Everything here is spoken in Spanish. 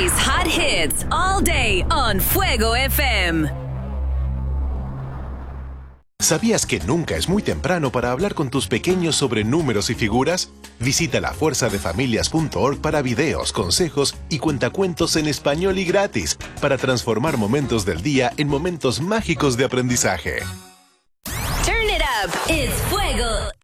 plays hot hits all day on Fuego FM. ¿Sabías que nunca es muy temprano para hablar con tus pequeños sobre números y figuras? Visita lafuerzadefamilias.org para videos, consejos y cuentacuentos en español y gratis para transformar momentos del día en momentos mágicos de aprendizaje. Turn it up. It's Fuego